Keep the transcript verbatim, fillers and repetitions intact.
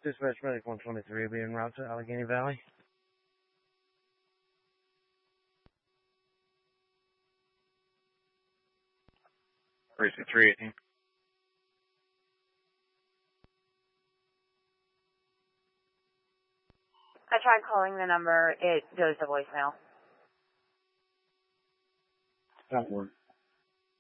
Dispatch Medic one twenty-three will be en route to Allegheny Valley. Precinct three eighteen. I tried calling the number. It goes to voicemail. That works.